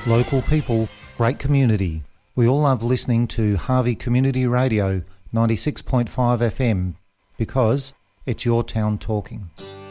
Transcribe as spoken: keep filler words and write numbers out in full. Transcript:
Local people, great community. We all love listening to Harvey Community Radio ninety-six point five F M because it's your town talking.